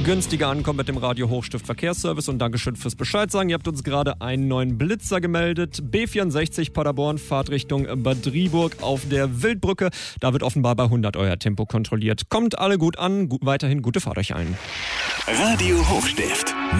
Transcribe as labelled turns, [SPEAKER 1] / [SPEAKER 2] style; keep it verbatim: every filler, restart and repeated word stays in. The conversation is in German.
[SPEAKER 1] günstiger ankommt mit dem Radio Hochstift Verkehrsservice. Und Dankeschön fürs Bescheid sagen. Ihr habt uns gerade einen neuen Blitzer gemeldet. B vierundsechzig Paderborn, Fahrtrichtung Bad Driburg auf der Wildbrücke. Da wird offenbar bei hundert euer Tempo kontrolliert. Kommt alle gut an. Gu- weiterhin gute Fahrt euch allen.
[SPEAKER 2] Radio Hochstift.